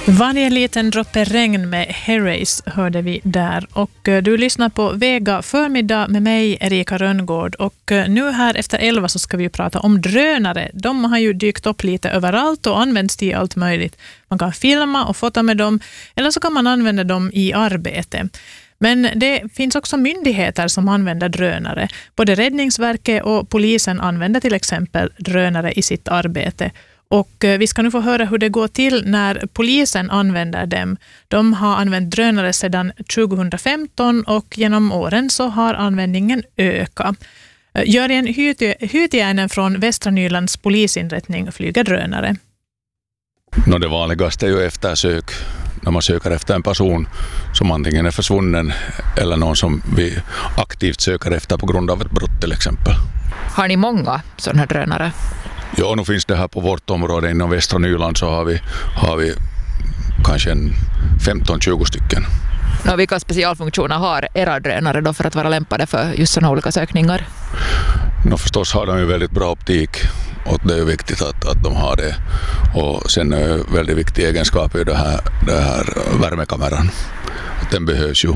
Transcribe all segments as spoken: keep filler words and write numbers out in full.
Varje liten droppe regn med Herreys hörde vi där, och du lyssnar på Vega förmiddag med mig, Erika Rönngård, och nu här efter elva så ska vi ju prata om drönare. De har ju dykt upp lite överallt och används till allt möjligt. Man kan filma och fota med dem, eller så kan man använda dem i arbete. Men det finns också myndigheter som använder drönare. Både Räddningsverket och polisen använder till exempel drönare i sitt arbete. Och vi ska nu få höra hur det går till när polisen använder dem. De har använt drönare sedan tjugohundrafemton och genom åren så har användningen ökat. Jörgen Hytiäinen från Västra Nylands polisinrättning flyger drönare. No, det vanligaste är ju eftersök. När man söker efter en person som antingen är försvunnen eller någon som vi aktivt söker efter på grund av ett brott till exempel. Har ni många sådana här drönare? Ja, nu finns det här på vårt område inom Västra Nyland, så har vi, har vi kanske en femton tjugo stycken. Och vilka specialfunktioner har era drönare då för att vara lämpade för just sådana olika sökningar? No, förstås har de ju väldigt bra optik, och det är viktigt att, att de har det. Och sen är väldigt viktig egenskap är det här, det här värmekameran. Den behövs ju.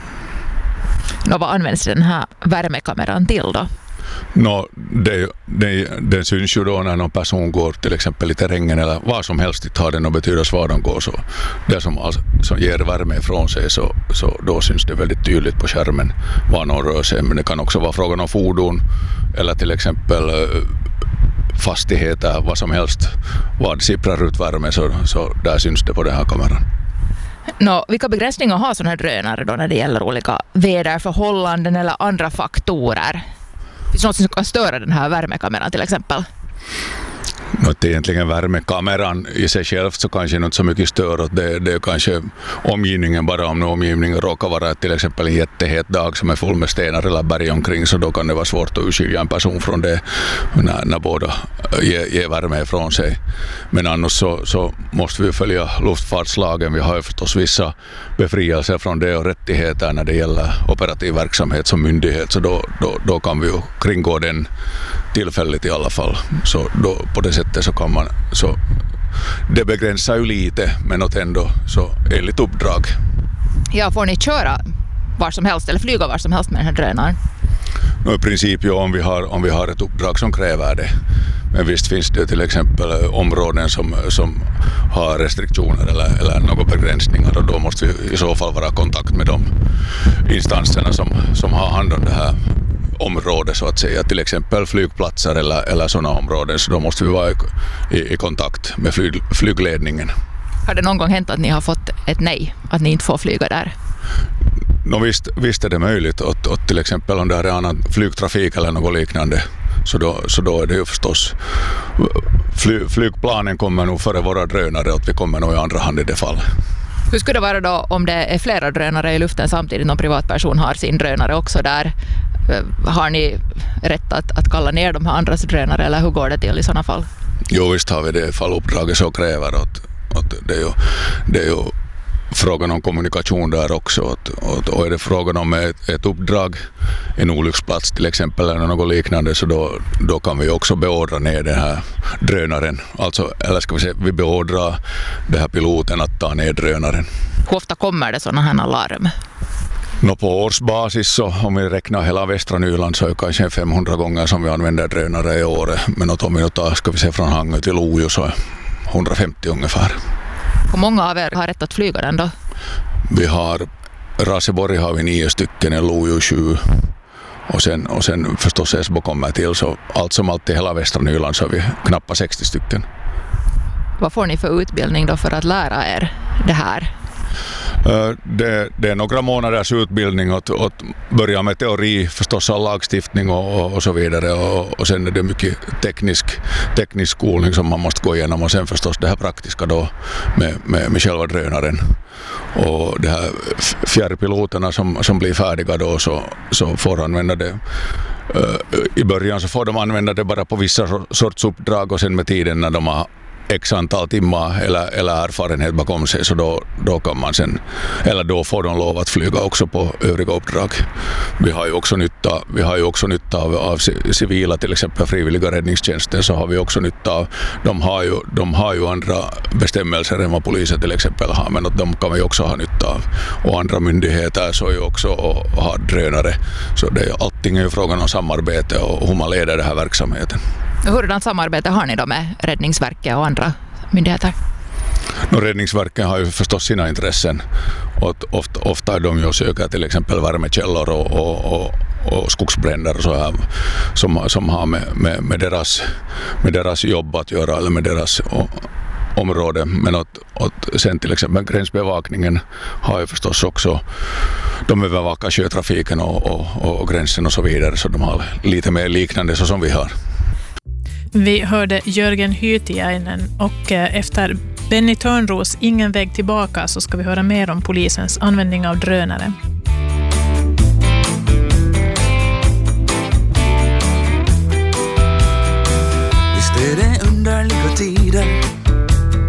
Och vad används den här värmekameran till då? No, det, det, det syns ju då när någon person går till exempel i terrängen eller vad som helst, har det någon betydelse var de går. Så det som, som ger värme ifrån sig, så, så då syns det väldigt tydligt på skärmen var någon rör sig. Men det kan också vara frågan om fordon eller till exempel fastigheter, vad som helst. Vad sipprar ut värme, så, så där syns det på den här kameran. Nå, vilka begränsningar har sådana här drönare då när det gäller olika väderförhållanden eller andra faktorer? Finns det något som kan störa den här värmekameran till exempel? Något egentligen värmekameran i sig själv så kanske inte så mycket stör. Det, det är kanske omgivningen, bara om omgivningen råkar vara till exempel en jättehet dag som är full med stenar eller berg omkring, så då kan det vara svårt att urskilja en person från det när, när båda ger, ger värme ifrån sig. Men annars så, så måste vi följa luftfartslagen. Vi har ju förstås vissa befrielser från det och rättigheter när det gäller operativ verksamhet som myndighet, så då, då, då kan vi ju kringgå den tillfälligt i alla fall. Så då, på det sättet så kan man, så det begränsar ju lite, men åt ändå så enligt uppdrag. Ja, får ni köra var som helst eller flyga var som helst med den här drönaren? No, i princip ja, om vi har, om vi har ett uppdrag som kräver det. Men visst finns det till exempel områden som, som har restriktioner eller, eller några begränsningar, och då måste vi i så fall vara i kontakt med de instanserna som, som har hand om det här område så att säga, till exempel flygplatser eller, eller sådana områden, så då måste vi vara i, i kontakt med flyg, flygledningen. Har det någon gång hänt att ni har fått ett nej, att ni inte får flyga där? No, visst, visst är det möjligt, och, och till exempel om det är annan flygtrafik eller något liknande, så då, så då är det ju förstås fly, flygplanen kommer nog före våra drönare, och vi kommer nog i andra hand i det fallet. Hur skulle det vara då om det är flera drönare i luften samtidigt, någon privatperson har sin drönare också där? Har ni rätt att, att kalla ner de här andras drönare, eller hur går det till i sådana fall? Jo, visst har vi det ifall uppdraget så kräver. Att, att det, är ju, det är ju frågan om kommunikation där också. Att, att, och är det frågan om ett, ett uppdrag, en olycksplats till exempel eller något liknande, så då, då kan vi också beordra ner den här drönaren. Alltså, eller ska vi säga, vi beordrar den här piloten att ta ner drönaren. Hur ofta kommer det sådana här larm? No, på årsbasis, så om vi räknar hela Västra Nyland, så är det kanske femhundra gånger som vi använder drönare i året. Men om vi tar, ska vi se, från Hangö till Lojo, så är hundrafemtio ungefär. Hur många av er har rätt att flyga den då? Vi har, Raseborg har vi nio stycken, i Lojo sju. Och sen, och sen förstås Esbo kommer till, så allt som allt i hela Västra Nyland så har vi knappt sextio stycken. Vad får ni för utbildning då för att lära er det här? Det, det är några månaders utbildning att, att börja med teori, förstås all lagstiftning och, och, och så vidare, och, och sen är det mycket teknisk, teknisk skolning som man måste gå igenom, och sen förstås det här praktiska då med, med, med själva drönaren. Och det här fjärrpiloterna som, som blir färdiga då, så, så får använda det. I början så får de använda det bara på vissa sorts uppdrag, och sen med tiden när de har x antal timmar eller, eller erfarenhet bakom sig, så då, då kan man sen, eller då får de lov att flyga också på övriga uppdrag. Vi har ju också nytta, vi har ju också nytta av, av civila, till exempel frivilliga räddningstjänster, så har vi också nytta av, de har ju, de har ju andra bestämmelser än vad polisen till exempel har, men att de kan vi också ha nytta av. Och andra myndigheter så är ju också och har drönare, så det är, allting är ju frågan om samarbete och hur man leder den här verksamheten. Hurdant samarbete har ni då med Räddningsverket och andra myndigheter? No, Räddningsverket har ju förstås sina intressen. Och ofta, ofta är de ju söker till exempel värmekällor och, och, och, och skogsbränder och så här, som, som har med, med, med, deras, med deras jobb att göra eller med deras och, område. Men åt, åt, sen till exempel gränsbevakningen har ju förstås också, de övervakar sjötrafiken och, och, och gränsen och så vidare, så de har lite mer liknande så som vi har. Vi hörde Jörgen Hytiainen och efter Benny Törnros Ingen väg tillbaka så ska vi höra mer om polisens användning av drönare. Visst är det underliga tider